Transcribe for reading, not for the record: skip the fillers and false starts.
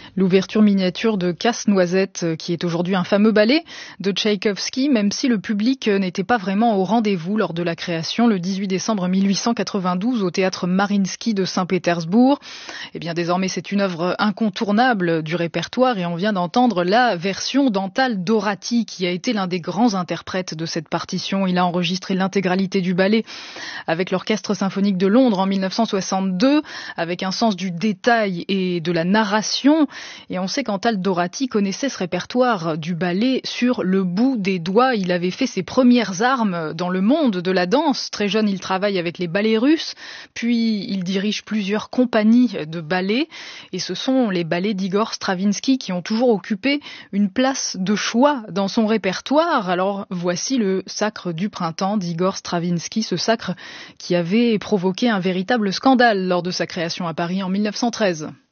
L'ouverture miniature de Casse-Noisette, qui est aujourd'hui un fameux ballet de Tchaïkovski, même si le public n'était pas vraiment au rendez-vous lors de la création le 18 décembre 1892 au théâtre Mariinsky de Saint-Pétersbourg. Eh bien, désormais, c'est une œuvre incontournable du répertoire et on vient d'entendre la version d'Antal Dorati, qui a été l'un des grands interprètes de cette partition. Il a enregistré l'intégralité du ballet avec l'Orchestre symphonique de Londres en 1962, avec un sens du détail et de la narration. Et on sait qu'Antal Dorati connaissait ce répertoire du ballet sur le bout des doigts. Il avait fait ses premières armes dans le monde de la danse. Très jeune, il travaille avec les ballets russes, puis il dirige plusieurs compagnies de ballets. Et ce sont les ballets d'Igor Stravinsky qui ont toujours occupé une place de choix dans son répertoire. Alors voici le Sacre du printemps d'Igor Stravinsky, ce sacre qui avait provoqué un véritable scandale lors de sa création à Paris en 1913.